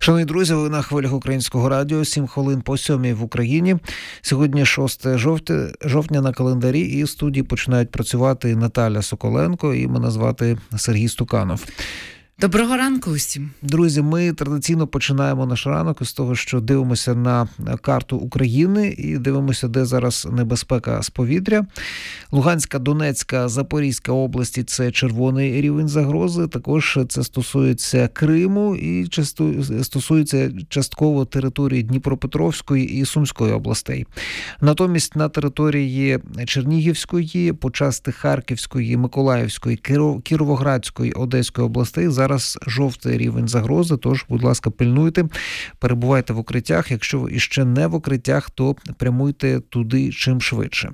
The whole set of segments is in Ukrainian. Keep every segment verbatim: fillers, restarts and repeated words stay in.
Шановні друзі, ви на хвилях Українського радіо, сім хвилин по сьомій в Україні. Сьогодні шосте жовтня на календарі, і в студії починають працювати Наталя Соколенко і мене звати Сергій Стуканов. Доброго ранку усім. Друзі, ми традиційно починаємо наш ранок із того, що дивимося на карту України і дивимося, де зараз небезпека з повітря. Луганська, Донецька, Запорізька області – це червоний рівень загрози. Також це стосується Криму і стосується частково території Дніпропетровської і Сумської областей. Натомість на території Чернігівської, почасти Харківської, Миколаївської, Кіровоградської, Одеської областей зараз Зараз жовтий рівень загрози, тож, будь ласка, пильнуйте, перебувайте в укриттях. Якщо ви іще не в укриттях, то прямуйте туди чим швидше.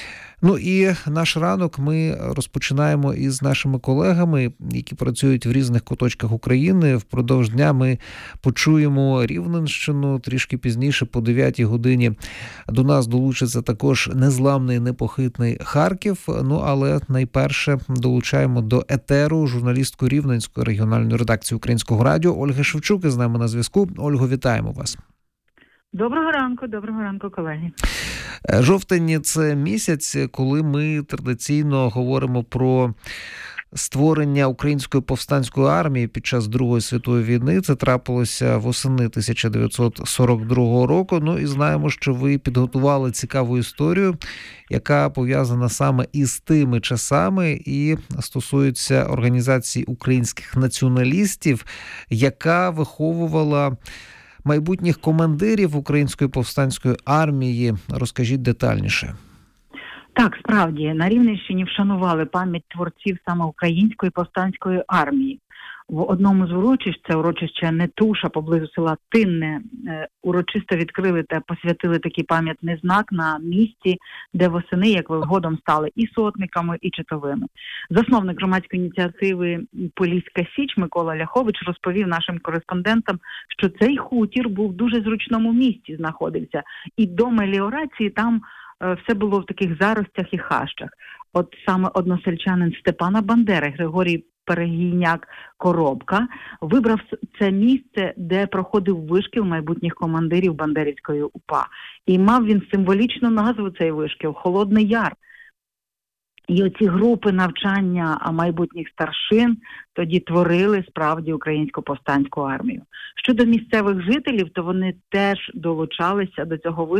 Ну і наш ранок ми розпочинаємо із нашими колегами, які працюють в різних куточках України. Впродовж дня ми почуємо Рівненщину, трішки пізніше, по дев'ятій годині, до нас долучиться також незламний, непохитний Харків. Ну, але найперше долучаємо до етеру журналістку Рівненської регіональної редакції Українського радіо Ольги Шевчук із нами на зв'язку. Ольго, вітаємо вас. Доброго ранку, доброго ранку, колеги. Жовтень – це місяць, коли ми традиційно говоримо про створення Української повстанської армії під час Другої світової війни. Це трапилося восени тисяча дев'ятсот сорок другого року. Ну і знаємо, що ви підготували цікаву історію, яка пов'язана саме із тими часами і стосується організації українських націоналістів, яка виховувала майбутніх командирів Української повстанської армії. Розкажіть детальніше. Так, справді, на Рівненщині вшанували пам'ять творців саме Української повстанської армії. В одному з урочищ, це урочище Нетуша, поблизу села Тинне, урочисто відкрили та посвятили такий пам'ятний знак на місці, де восени, як ви згодом, стали і сотниками, і читовими. Засновник громадської ініціативи «Поліська Січ» Микола Ляхович розповів нашим кореспондентам, що цей хутір був в дуже зручному місці знаходився, і до меліорації там все було в таких заростях і хащах. От саме односельчанин Степана Бандери, Григорій Перегійняк Коробка, вибрав це місце, де проходив вишкіл майбутніх командирів Бандерівської УПА. І мав він символічну назву цей вишкіл – Холодний Яр. І оці групи навчання майбутніх старшин тоді творили справді Українську повстанську армію. Щодо місцевих жителів, то вони теж долучалися до цього вишкілу.